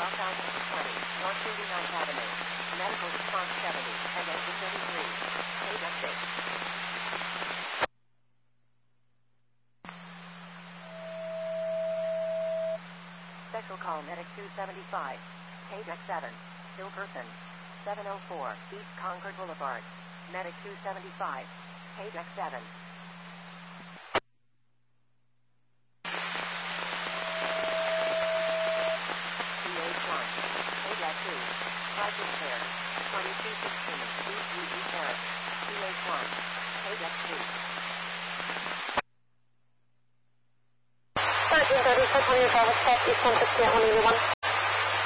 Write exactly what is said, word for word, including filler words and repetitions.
southbound exit twenty, North thirty-ninth Avenue. Medical response seventy, and exit thirty-three. Page exit. Special call medic two seventy-five. Page X seven. Still person. seven oh four, East Concord Boulevard. Medic two seventy-five. Page X seven. P H one. Page X two. Private care. twenty-two sixteen, East U G Terrace. P H one. Page X two. thirteen thirty-four, twenty-five, stop, East one sixty, one eighty-one.